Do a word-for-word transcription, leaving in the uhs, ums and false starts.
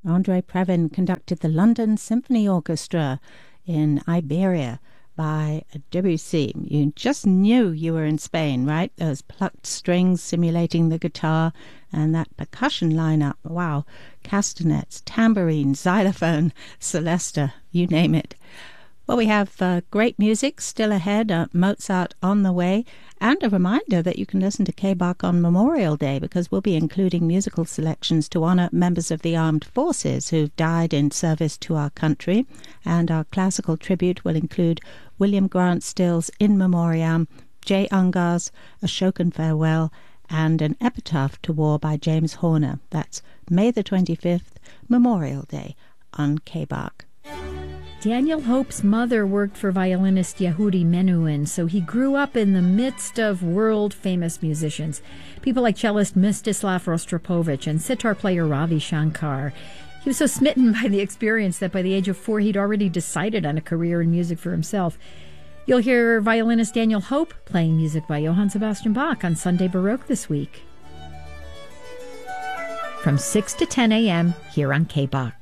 Andre Previn conducted the London Symphony Orchestra in Iberia by Debussy. You just knew you were in Spain, right? Those plucked strings simulating the guitar and that percussion lineup. Wow. Castanets, tambourine, xylophone, celesta, you name it. Well, we have uh, great music still ahead, uh, Mozart on the way, and a reminder that you can listen to K-Bach on Memorial Day, because we'll be including musical selections to honor members of the armed forces who've died in service to our country. And our classical tribute will include William Grant Still's In Memoriam, Jay Ungar's Ashokan Farewell, and an epitaph to war by James Horner. That's May the twenty-fifth, Memorial Day, on K-Bach. Daniel Hope's mother worked for violinist Yehudi Menuhin, so he grew up in the midst of world-famous musicians, people like cellist Mstislav Rostropovich and sitar player Ravi Shankar. He was so smitten by the experience that by the age of four, he'd already decided on a career in music for himself. You'll hear violinist Daniel Hope playing music by Johann Sebastian Bach on Sunday Baroque this week. From six to ten a.m. here on K-Bach.